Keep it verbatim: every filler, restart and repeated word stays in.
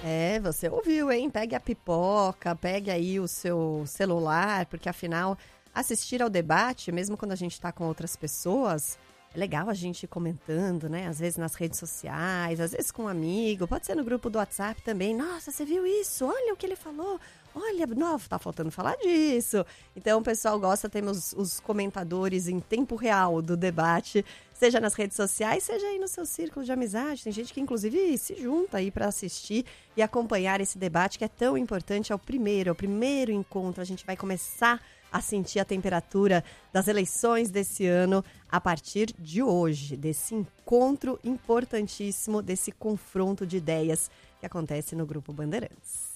É, você ouviu, hein? Pegue a pipoca, pegue aí o seu celular, porque afinal, assistir ao debate, mesmo quando a gente está com outras pessoas, é legal a gente ir comentando, né? Às vezes nas redes sociais, às vezes com um amigo, pode ser no grupo do WhatsApp também. Nossa, você viu isso? Olha o que ele falou. Olha, não, tá faltando falar disso. Então o pessoal gosta, temos os comentadores em tempo real do debate, seja nas redes sociais, seja aí no seu círculo de amizade. Tem gente que inclusive se junta aí para assistir e acompanhar esse debate que é tão importante. É o primeiro, é o primeiro encontro. A gente vai começar a sentir a temperatura das eleições desse ano a partir de hoje, desse encontro importantíssimo, desse confronto de ideias que acontece no Grupo Bandeirantes.